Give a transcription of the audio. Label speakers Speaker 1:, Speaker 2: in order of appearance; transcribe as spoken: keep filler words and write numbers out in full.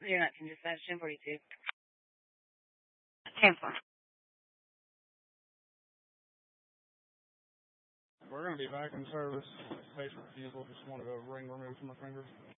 Speaker 1: You're not in dispatch, ten forty-two. ten four.
Speaker 2: We're going to be back in service. Patient vehicle just wanted a ring removed from my finger.